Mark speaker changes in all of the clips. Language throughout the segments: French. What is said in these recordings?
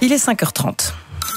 Speaker 1: Il est 5h30.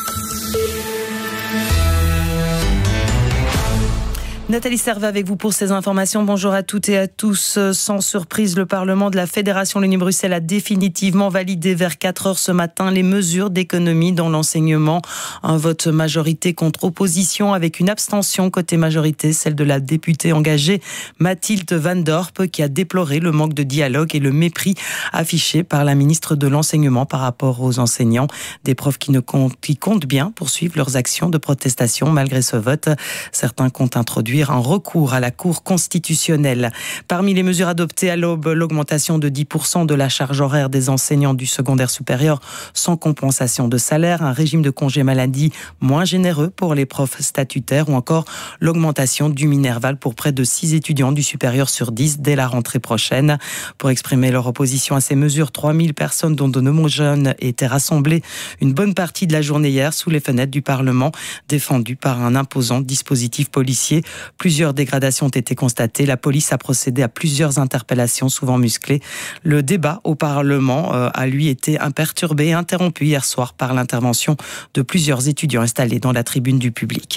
Speaker 1: Nathalie Servet avec vous pour ces informations. Bonjour à toutes et à tous. Sans surprise, le Parlement de la Fédération Wallonie-Bruxelles a définitivement validé vers 4h ce matin les mesures d'économie dans l'enseignement. Un vote majorité contre opposition avec une abstention côté majorité, celle de la députée engagée Mathilde Van Dorp, qui a déploré le manque de dialogue et le mépris affiché par la ministre de l'Enseignement par rapport aux enseignants. Des profs qui comptent bien poursuivre leurs actions de protestation malgré ce vote. Certains comptent introduire un recours à la Cour constitutionnelle. Parmi les mesures adoptées à l'aube, l'augmentation de 10% de la charge horaire des enseignants du secondaire supérieur sans compensation de salaire, un régime de congé maladie moins généreux pour les profs statutaires ou encore l'augmentation du Minerval pour près de 6 étudiants du supérieur sur 10 dès la rentrée prochaine. Pour exprimer leur opposition à ces mesures, 3000 personnes dont de nombreux jeunes étaient rassemblées une bonne partie de la journée hier sous les fenêtres du Parlement, défendues par un imposant dispositif policier. Plusieurs dégradations ont été constatées. La police a procédé à plusieurs interpellations, souvent musclées. Le débat au Parlement a lui été imperturbé et interrompu hier soir par l'intervention de plusieurs étudiants installés dans la tribune du public.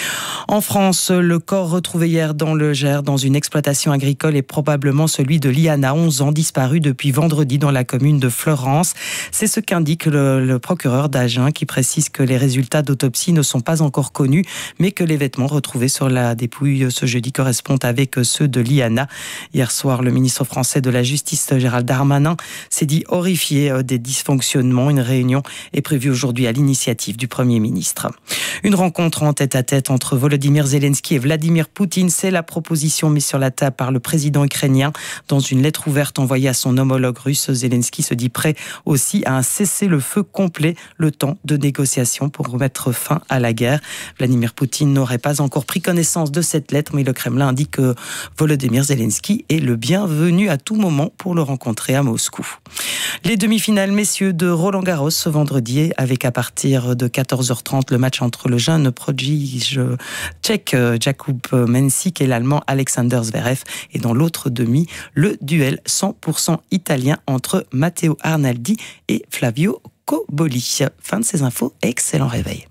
Speaker 1: En France, le corps retrouvé hier dans le Gers, dans une exploitation agricole, est probablement celui de Liana, 11 ans, disparue depuis vendredi dans la commune de Fleurance. C'est ce qu'indique le procureur d'Agen, qui précise que les résultats d'autopsie ne sont pas encore connus, mais que les vêtements retrouvés sur la dépouille ce jeudi correspondent avec ceux de Liana. Hier soir, le ministre français de la Justice, Gérald Darmanin, s'est dit horrifié des dysfonctionnements. Une réunion est prévue aujourd'hui à l'initiative du Premier ministre. Une rencontre en tête-à-tête entre Volodymyr Zelensky et Vladimir Poutine, c'est la proposition mise sur la table par le président ukrainien. Dans une lettre ouverte envoyée à son homologue russe, Zelensky se dit prêt aussi à un cessez-le-feu complet, le temps de négociation pour mettre fin à la guerre. Vladimir Poutine n'aurait pas encore pris connaissance de cette lettre, mais le Kremlin indique que Volodymyr Zelensky est le bienvenu à tout moment pour le rencontrer à Moscou. Les demi-finales messieurs de Roland-Garros ce vendredi, avec à partir de 14h30 le match entre le jeune prodige tchèque Jakub Mensik et l'allemand Alexander Zverev. Et dans l'autre demi, le duel 100% italien entre Matteo Arnaldi et Flavio Cobolli. Fin de ces infos, excellent réveil.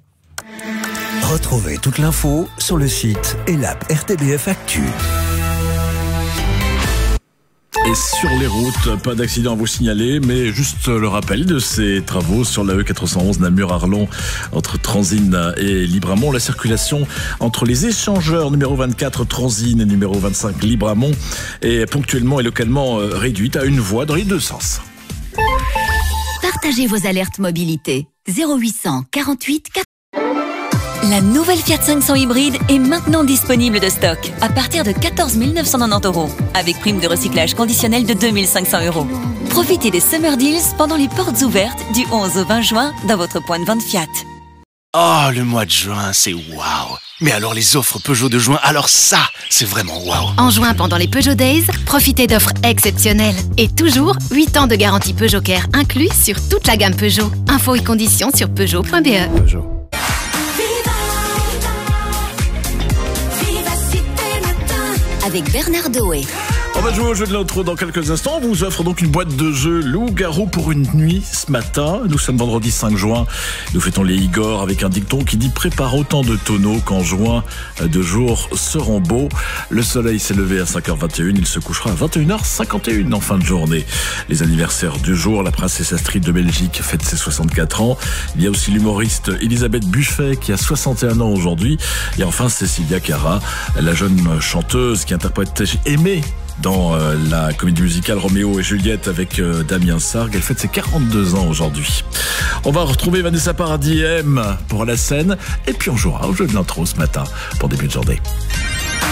Speaker 2: Retrouvez toute l'info sur le site et l'app RTBF Actu.
Speaker 3: Et sur les routes, pas d'accident à vous signaler, mais juste le rappel de ces travaux sur la E411 Namur-Arlon entre Transine et Libramont. La circulation entre les échangeurs numéro 24 Transine et numéro 25 Libramont est ponctuellement et localement réduite à une voie dans les deux sens.
Speaker 4: Partagez vos alertes mobilité. 0800 48 4. La nouvelle Fiat 500 hybride est maintenant disponible de stock à partir de 14 990 €, avec prime de recyclage conditionnelle de 2 500 €. Profitez des Summer Deals pendant les portes ouvertes du 11 au 20 juin dans votre point de vente Fiat.
Speaker 5: Oh, le mois de juin, c'est waouh! Mais alors les offres Peugeot de juin, alors ça, c'est vraiment waouh!
Speaker 6: En juin, pendant les Peugeot Days, profitez d'offres exceptionnelles. Et toujours, 8 ans de garantie Peugeot Care inclus sur toute la gamme Peugeot. Infos et conditions sur Peugeot.be.
Speaker 3: Peugeot.
Speaker 4: Avec Bernard Doé.
Speaker 3: On va jouer au jeu de l'intro dans quelques instants. On vous offre donc une boîte de jeux Loup-Garou pour une nuit ce matin. Nous sommes vendredi 5 juin. Nous fêtons les Igor avec un dicton qui dit « Prépare autant de tonneaux qu'en juin de jours seront beaux ». Le soleil s'est levé à 5h21. Il se couchera à 21h51 en fin de journée. Les anniversaires du jour, la princesse Astrid de Belgique fête ses 64 ans. Il y a aussi l'humoriste Elisabeth Buffet qui a 61 ans aujourd'hui. Et enfin Cécilia Cara, la jeune chanteuse qui interprète Aimée dans la comédie musicale Roméo et Juliette avec Damien Sargue. Elle fête ses 42 ans aujourd'hui. On va retrouver Vanessa Paradis M pour la scène et puis on jouera au jeu de l'intro ce matin pour début de journée.